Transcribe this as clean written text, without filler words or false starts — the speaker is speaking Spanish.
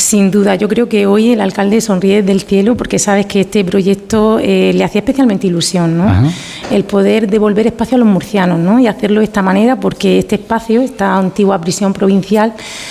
Sin duda, yo creo que hoy el alcalde sonríe del cielo porque sabes que este proyecto le hacía especialmente ilusión, ¿no? Ajá. El poder devolver espacio a los murcianos, ¿no? Y hacerlo de esta manera porque este espacio, esta antigua prisión provincial,